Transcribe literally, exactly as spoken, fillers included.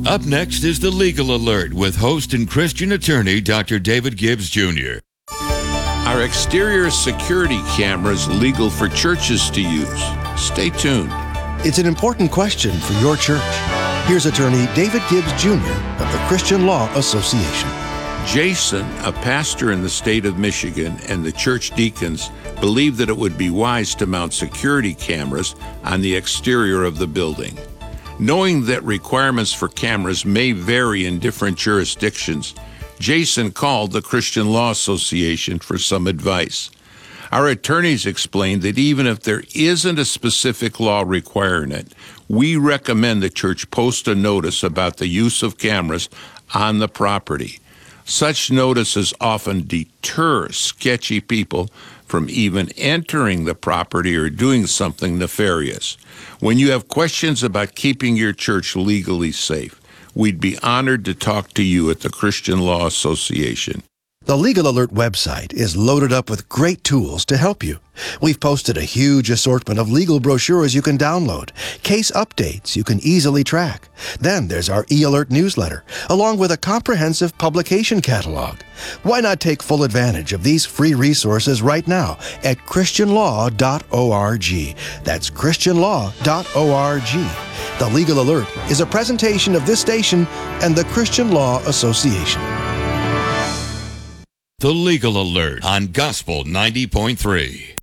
Up next is the Legal Alert with host and Christian attorney Doctor David Gibbs Junior Are exterior security cameras legal for churches to use? Stay tuned. It's an important question for your church. Here's attorney David Gibbs Junior of the Christian Law Association. Jason, a pastor in the state of Michigan, and the church deacons believe that it would be wise to mount security cameras on the exterior of the building. Knowing that requirements for cameras may vary in different jurisdictions, Jason called the Christian Law Association for some advice. Our attorneys explained that even if there isn't a specific law requiring it, we recommend the church post a notice about the use of cameras on the property. Such notices often deter sketchy people from even entering the property or doing something nefarious. When you have questions about keeping your church legally safe, we'd be honored to talk to you at the Christian Law Association. The Legal Alert website is loaded up with great tools to help you. We've posted a huge assortment of legal brochures you can download, case updates you can easily track. Then there's our eAlert newsletter, along with a comprehensive publication catalog. Why not take full advantage of these free resources right now at christian law dot org. That's christian law dot org. The Legal Alert is a presentation of this station and the Christian Law Association. The Legal Alert on Gospel ninety point three.